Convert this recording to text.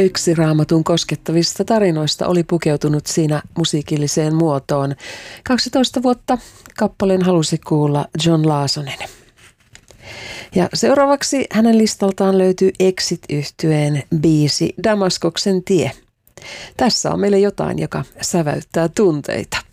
Yksi Raamatun koskettavista tarinoista oli pukeutunut siinä musiikilliseen muotoon. 12 vuotta kappaleen halusi kuulla John Laasonen. Ja seuraavaksi hänen listaltaan löytyy Exit-yhtyeen biisi Damaskoksen tie. Tässä on meille jotain, joka säväyttää tunteita.